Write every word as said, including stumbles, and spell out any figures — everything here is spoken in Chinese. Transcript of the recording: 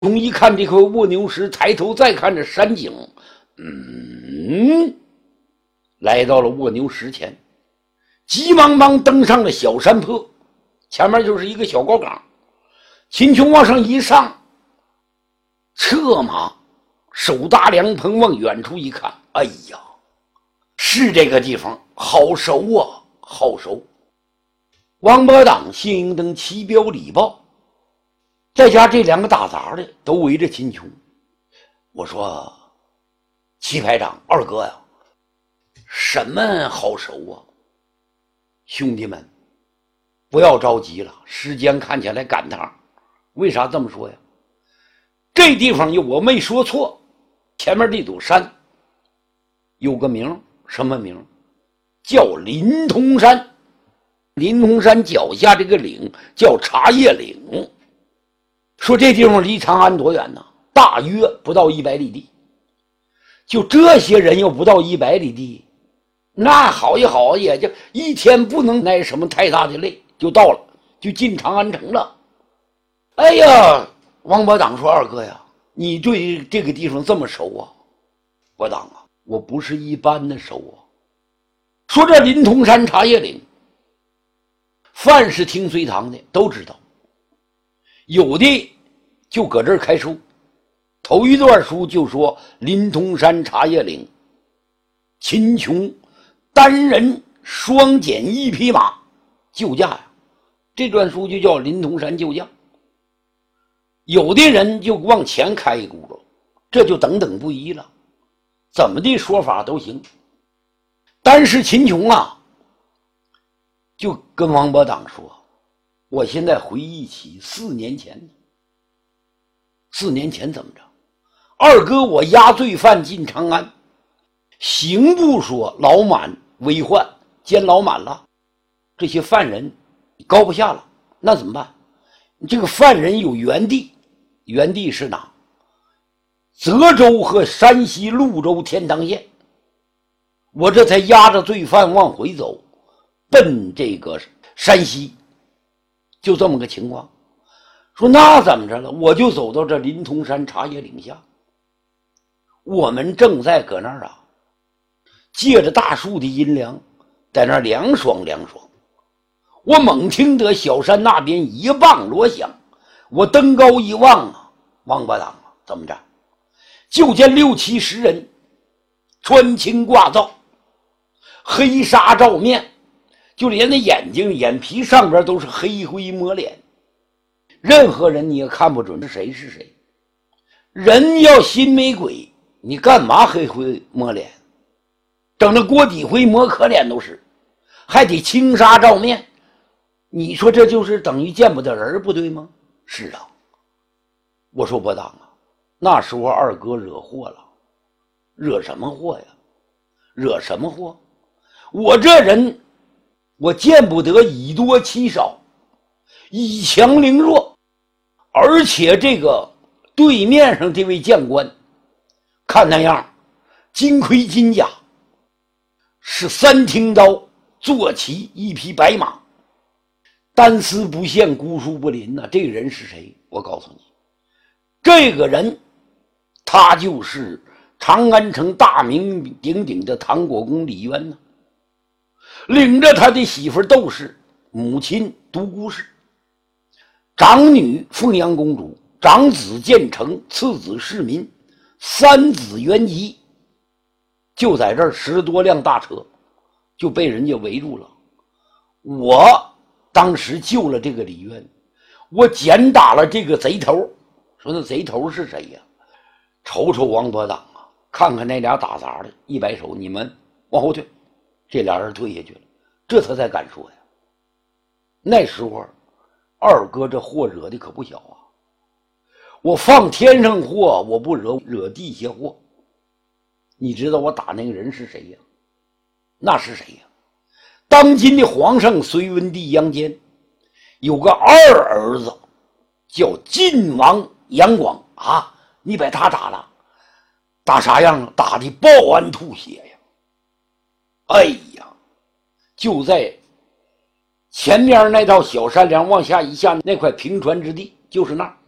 从一看这块卧牛石，抬头再看这山景，嗯，来到了卧牛石前，急忙忙登上了小山坡，前面就是一个小高岗。秦琼往上一上，策马手搭凉棚，往远处一看，哎呀，是这个地方，好熟啊，好熟。王伯党、谢英登、齐彪、李豹，再加这两个打杂的都围着秦琼。我说，齐排长、二哥呀，什么好熟啊？兄弟们，不要着急了，时间看起来赶趟。为啥这么说呀？这地方有我没说错，前面这堵山有个名，什么名？叫临潼山。临潼山脚下这个岭叫茶叶岭。说这地方离长安多远呢？大约不到一百里地。就这些人又不到一百里地，那好也好，也就一天不能挨什么太大的累，就到了，就进长安城了。哎呀，王伯党说：“二哥呀，你对这个地方这么熟啊？”伯党啊，我不是一般的熟啊。说这临潼山茶叶岭，凡是听隋唐的都知道，有的就搁这儿开书。头一段书就说临潼山茶叶岭，秦琼单人双减一匹马救驾呀，这段书就叫临潼山救驾。有的人就往前开一轱辘，这就等等不一了，怎么的说法都行。但是秦琼啊，就跟王伯党说：“我现在回忆起四年前，四年前怎么着？二哥我押罪犯进长安，刑部说老满为患，监老满了，这些犯人高不下了，那怎么办？这个犯人有原地，原地是哪？泽州和山西潞州天堂县。我这才押着罪犯往回走，奔这个山西，就这么个情况。说那怎么着了？我就走到这临潼山茶叶岭下，我们正在搁那儿啊，借着大树的阴凉，在那儿凉爽凉爽。我猛听得小山那边一棒锣响，我登高一望啊，王八党啊，怎么着？就见六七十人穿青挂罩，黑纱罩面，就连那眼睛眼皮上边都是黑灰抹脸，任何人你也看不准是谁是谁。人要心没鬼，你干嘛黑灰抹脸？整那锅底灰抹可脸都是，还得青纱罩面，你说这就是等于见不得人，不对吗？是啊。我说伯党啊，那时候二哥惹祸了。惹什么祸呀？惹什么祸？我这人，我见不得以多欺少，以强凌弱。而且这个对面上这位将官，看那样金盔金甲，是三挺刀，坐骑一匹白马，单丝不线，孤树不林呐、啊。这个人是谁？我告诉你，这个人他就是长安城大名鼎鼎的唐国公李渊呢、啊，领着他的媳妇窦氏，母亲独孤氏，长女凤阳公主，长子建成，次子世民，三子元吉，就在这儿十多辆大车就被人家围住了。我当时救了这个李渊，我简打了这个贼头。说那贼头是谁呀？瞅瞅王伯党啊，看看那俩打杂的，一摆手，你们往后退。这俩人退下去了，这他才敢说呀。那时候二哥这祸惹的可不小啊，我放天上祸，我不惹惹地下祸。你知道我打那个人是谁呀？那是谁呀？当今的皇上隋文帝杨坚有个二儿子叫晋王杨广啊，你把他打了，打啥样啊？打的抱鞍吐血呀！哎呀，就在前面那道小山梁往下一下那块平川之地，就是那儿。